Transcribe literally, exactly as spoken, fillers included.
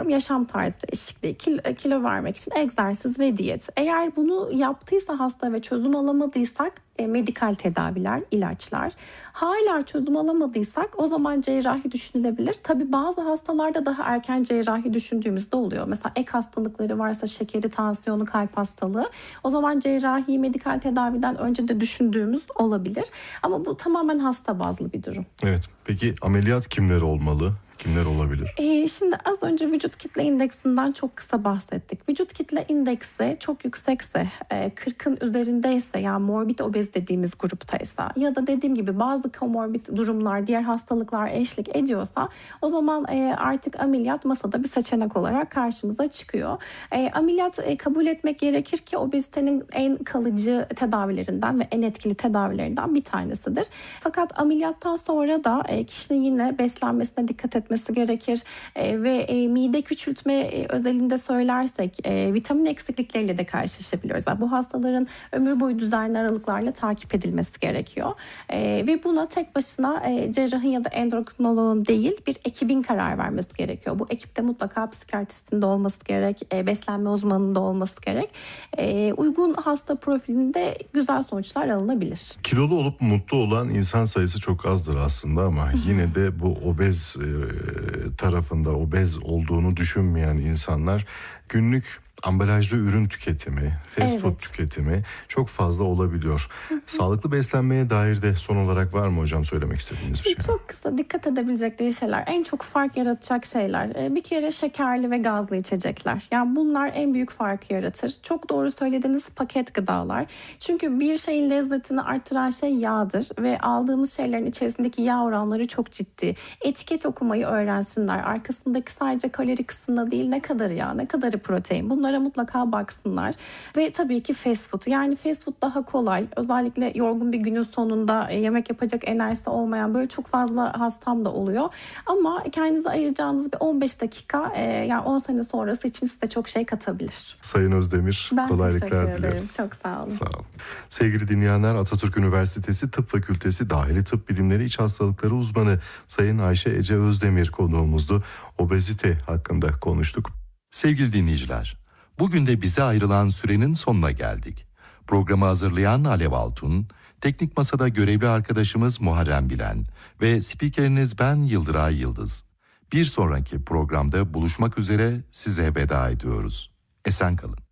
yaşam tarzı değişikliği, kilo, kilo vermek için egzersiz ve diyet. Eğer bunu yaptıysa hasta ve çözüm alamadıysak e, medikal tedaviler, ilaçlar. Hala çözüm alamadıysak o zaman cerrahi düşünülebilir. Tabii bazı hastalarda daha erken cerrahi düşündüğümüzde oluyor. Mesela ek hastalıkları varsa, şekeri, tansiyonu, kalp hastalığı, o zaman cerrahi, medikal tedaviden önce de düşündüğümüz olabilir. Ama bu tamamen hasta bazlı bir durum. Evet. Peki ameliyat kimler olmalı? Kimler olabilir? Ee, şimdi az önce vücut kitle indeksinden çok kısa bahsettik. Vücut kitle indeksi çok yüksekse, kırkın üzerindeyse, yani morbid obez dediğimiz gruptaysa ya da dediğim gibi bazı komorbid durumlar, diğer hastalıklar eşlik ediyorsa, o zaman e, artık ameliyat masada bir seçenek olarak karşımıza çıkıyor. E, ameliyat e, kabul etmek gerekir ki obezitenin en kalıcı tedavilerinden ve en etkili tedavilerinden bir tanesidir. Fakat ameliyattan sonra da e, kişinin yine beslenmesine dikkat etmesi gerekir e, ve e, mide küçültme e, özelinde söylersek e, vitamin eksiklikleriyle de karşılaşabiliyoruz. Yani bu hastaların ömür boyu düzenli aralıklarla takip edilmesi gerekiyor e, ve buna tek başına e, cerrahın ya da endokrinoloğun değil, bir ekibin karar vermesi gerekiyor. Bu ekipte mutlaka psikiyatristin de olması gerek, e, beslenme uzmanının da olması gerek. E, uygun hasta profilinde güzel sonuçlar alınabilir. Kilolu olup mutlu olan insan sayısı çok azdır aslında ama yine de bu obez e, tarafında obez olduğunu düşünmeyen insanlar günlük ambalajlı ürün tüketimi, fast Evet. food tüketimi çok fazla olabiliyor. Sağlıklı beslenmeye dair de son olarak var mı hocam söylemek istediğiniz bir şey? Çok kısa dikkat edebilecekleri şeyler, en çok fark yaratacak şeyler. Bir kere şekerli ve gazlı içecekler. Yani bunlar en büyük farkı yaratır. Çok doğru söylediğiniz paket gıdalar. Çünkü bir şeyin lezzetini artıran şey yağdır ve aldığımız şeylerin içerisindeki yağ oranları çok ciddi. Etiket okumayı öğrensinler. Arkasındaki sadece kalori kısmında değil, ne kadarı yağ, ne kadarı protein. Bunlara mutlaka baksınlar. Ve tabii ki fast food. Yani fast food daha kolay. Özellikle yorgun bir günün sonunda yemek yapacak enerjisi olmayan böyle çok fazla hastam da oluyor. Ama kendinize ayıracağınız bir on beş dakika e, yani on sene sonrası için size çok şey katabilir. Sayın Özdemir, Ben kolaylıklar teşekkür ederim. dileriz. Çok sağ olun. Sağ olun. Sevgili dinleyenler, Atatürk Üniversitesi Tıp Fakültesi Dahili Tıp Bilimleri İç Hastalıkları uzmanı Sayın Ayşe Ece Özdemir konuğumuzdu. Obezite hakkında konuştuk. Sevgili dinleyiciler, bugün de bize ayrılan sürenin sonuna geldik. Programı hazırlayan Alev Altun, teknik masada görevli arkadaşımız Muharrem Bilen ve spikeriniz ben Yıldıray Yıldız. Bir sonraki programda buluşmak üzere, size veda ediyoruz. Esen kalın.